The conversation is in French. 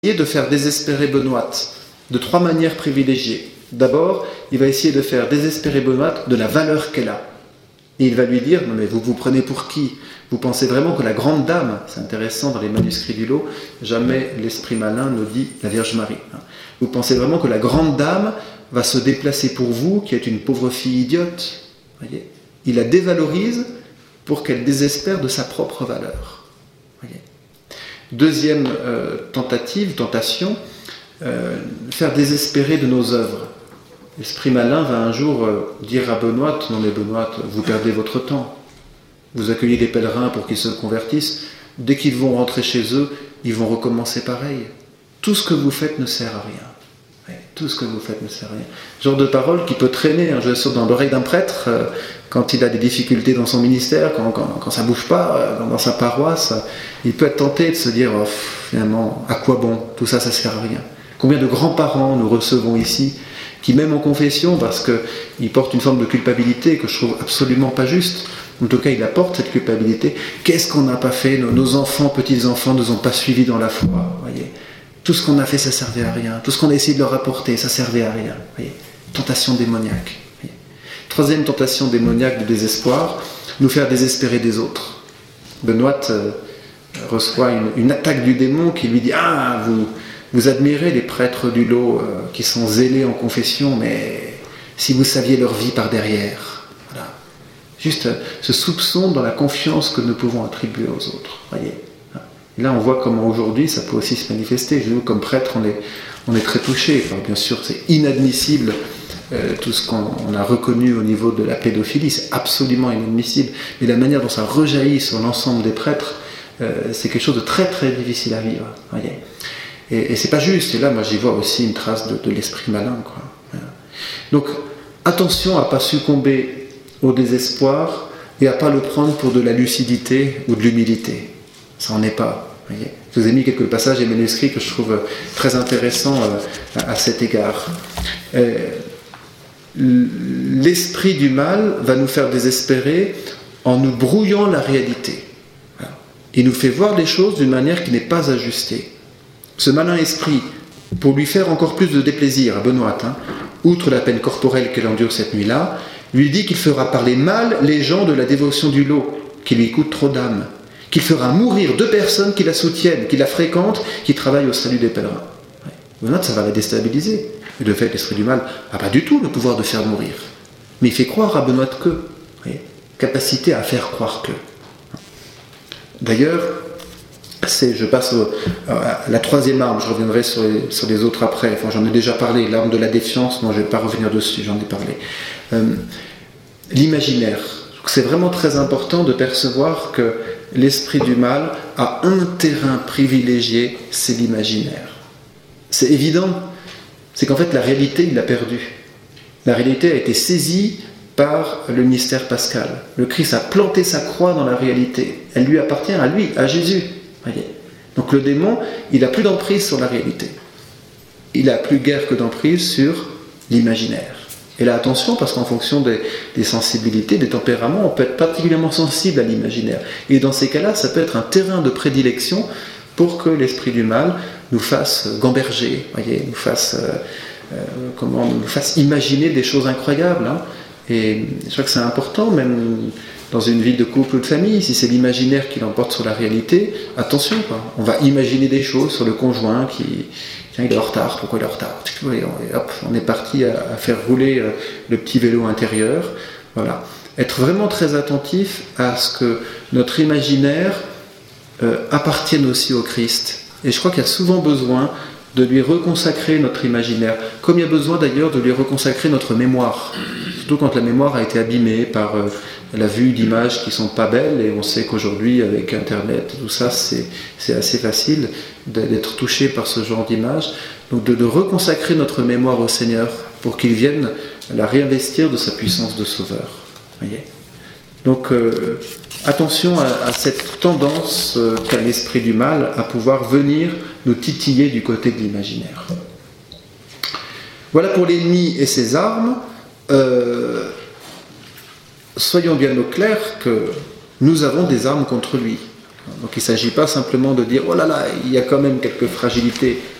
de faire désespérer Benoît de 3 manières privilégiées. D'abord, il va essayer de faire désespérer Benoît de la valeur qu'elle a. Et il va lui dire, non mais vous vous prenez pour qui? Vous pensez vraiment que la grande dame, c'est intéressant dans les manuscrits du lot, jamais l'esprit malin ne dit la Vierge Marie. Vous pensez vraiment que la grande dame va se déplacer pour vous, qui êtes une pauvre fille idiote? Voyez, il la dévalorise pour qu'elle désespère de sa propre valeur. Voyez. Deuxième tentation, faire désespérer de nos œuvres. L'esprit malin va un jour dire à Benoît, non mais Benoît, vous perdez votre temps. Vous accueillez des pèlerins pour qu'ils se convertissent. Dès qu'ils vont rentrer chez eux, ils vont recommencer pareil. Tout ce que vous faites ne sert à rien. Ouais, tout ce que vous faites ne sert à rien. Genre de parole qui peut traîner, je suis dans l'oreille d'un prêtre, quand il a des difficultés dans son ministère, quand ça ne bouge pas, dans sa paroisse, il peut être tenté de se dire, oh, finalement, à quoi bon? Tout ça, ça ne sert à rien. Combien de grands-parents nous recevons ici, qui même en confession, parce qu'ils portent une forme de culpabilité que je trouve absolument pas juste, en tout cas ils apportent cette culpabilité, qu'est-ce qu'on n'a pas fait? Nos enfants, petits-enfants ne nous ont pas suivis dans la foi, voyez. Tout ce qu'on a fait, ça servait à rien. Tout ce qu'on a essayé de leur apporter, ça servait à rien. Voyez. Tentation démoniaque. Voyez. Troisième tentation démoniaque de désespoir, nous faire désespérer des autres. Benoît reçoit une attaque du démon qui lui dit « Ah, vous admirez les prêtres du lot qui sont zélés en confession, mais si vous saviez leur vie par derrière. » Voilà. Juste ce soupçon dans la confiance que nous pouvons attribuer aux autres. Voyez. Et là, on voit comment aujourd'hui ça peut aussi se manifester. Nous, comme prêtres, on est très touchés. Enfin, bien sûr, c'est inadmissible tout ce qu'on a reconnu au niveau de la pédophilie. C'est absolument inadmissible. Mais la manière dont ça rejaillit sur l'ensemble des prêtres, c'est quelque chose de très très difficile à vivre. Voyez. Et c'est pas juste. Et là, moi, j'y vois aussi une trace de l'esprit malin, quoi. Voilà. Donc, attention à ne pas succomber au désespoir et à ne pas le prendre pour de la lucidité ou de l'humilité. Ça n'en est pas. Voyez. Je vous ai mis quelques passages et manuscrits que je trouve très intéressants à cet égard. L'esprit du mal va nous faire désespérer en nous brouillant la réalité. Voilà. Il nous fait voir les choses d'une manière qui n'est pas ajustée. Ce malin esprit, pour lui faire encore plus de déplaisir à Benoît, outre la peine corporelle qu'elle endure cette nuit-là, lui dit qu'il fera parler mal les gens de la dévotion du lot, qui lui coûte trop d'âme, qu'il fera mourir 2 personnes qui la soutiennent, qui la fréquentent, qui travaillent au salut des pèlerins. Ouais. Benoît, ça va la déstabiliser. Et de fait, l'esprit du mal n'a pas du tout le pouvoir de faire mourir. Mais il fait croire à Benoît que. Voyez, capacité à faire croire que. D'ailleurs, je passe à la 3e arme, je reviendrai sur les autres après. Enfin, j'en ai déjà parlé, l'arme de la défiance, moi je ne vais pas revenir dessus, j'en ai parlé. L'imaginaire. C'est vraiment très important de percevoir que l'esprit du mal a un terrain privilégié, c'est l'imaginaire. C'est évident, c'est qu'en fait la réalité, il l'a perdue. La réalité a été saisie par le mystère pascal. Le Christ a planté sa croix dans la réalité. Elle lui appartient à lui, à Jésus. Voyez. Donc le démon, il n'a plus d'emprise sur la réalité. Il n'a plus guère que d'emprise sur l'imaginaire. Et là, attention, parce qu'en fonction des sensibilités, des tempéraments, on peut être particulièrement sensible à l'imaginaire. Et dans ces cas-là, ça peut être un terrain de prédilection pour que l'esprit du mal nous fasse gamberger, voyez, nous fasse imaginer des choses incroyables. Et je crois que c'est important, même dans une vie de couple ou de famille, si c'est l'imaginaire qui l'emporte sur la réalité, attention, quoi. On va imaginer des choses sur le conjoint qui... Tiens, il est en retard, pourquoi il est en retard? Et hop, on est parti à faire rouler le petit vélo intérieur. Voilà. Être vraiment très attentif à ce que notre imaginaire appartienne aussi au Christ. Et je crois qu'il y a souvent besoin de lui reconsacrer notre imaginaire, comme il y a besoin d'ailleurs de lui reconsacrer notre mémoire. Surtout quand la mémoire a été abîmée par la vue d'images qui ne sont pas belles, et on sait qu'aujourd'hui, avec Internet, tout ça, c'est assez facile d'être touché par ce genre d'images. Donc de reconsacrer notre mémoire au Seigneur pour qu'il vienne la réinvestir de sa puissance de sauveur. Voyez. Donc attention à cette tendance qu'a l'esprit du mal à pouvoir venir nous titiller du côté de l'imaginaire. Voilà pour l'ennemi et ses armes. Soyons bien au clair que nous avons des armes contre lui. Donc il ne s'agit pas simplement de dire oh là là, il y a quand même quelques fragilités,